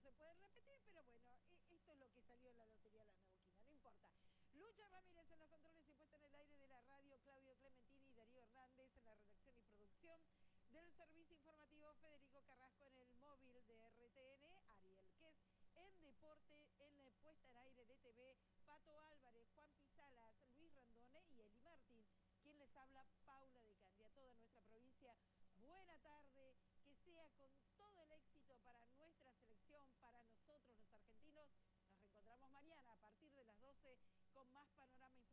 se pueden repetir, pero bueno, esto es lo que salió en la Lotería de la Neuquina, no importa. Lucha Ramírez en los controles y puesta en el aire de la radio, Claudio Clementini y Darío Hernández en la redacción y producción del servicio informativo, Federico Carrasco en el móvil de RTN, Ariel Quez en deporte, en la puesta en aire de TV, Pato Álvarez, Juan Pisalas, Luis Randone y Eli Martín. Quien les habla, Paula de Candia, toda nuestra provincia. Buena tarde, que sea con todo el éxito para nuestra selección, para nosotros los argentinos. Nos reencontramos mañana a partir de las 12 con más panorama